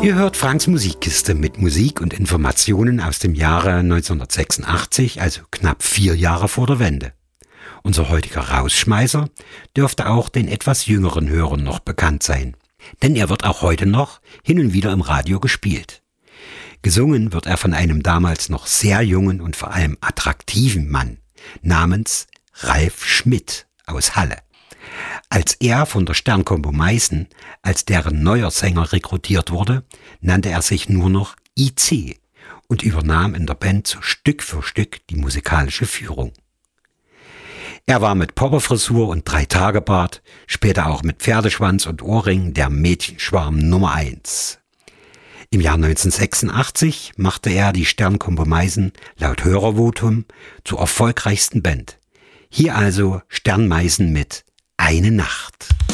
Ihr hört Franks Musikkiste mit Musik und Informationen aus dem Jahre 1986, also knapp 4 Jahre vor der Wende. Unser heutiger Rausschmeißer dürfte auch den etwas jüngeren Hörern noch bekannt sein, denn er wird auch heute noch hin und wieder im Radio gespielt. Gesungen wird er von einem damals noch sehr jungen und vor allem attraktiven Mann namens Ralf Schmidt aus Halle. Als er von der Sternkombo Meißen als deren neuer Sänger rekrutiert wurde, nannte er sich nur noch IC und übernahm in der Band so Stück für Stück die musikalische Führung. Er war mit Popperfrisur und 3-Tage-Bart, später auch mit Pferdeschwanz und Ohrringen der Mädchenschwarm Nummer 1. Im Jahr 1986 machte er die Sternkombo Meißen laut Hörervotum zur erfolgreichsten Band. Hier also Stern Meißen mit Eine Nacht.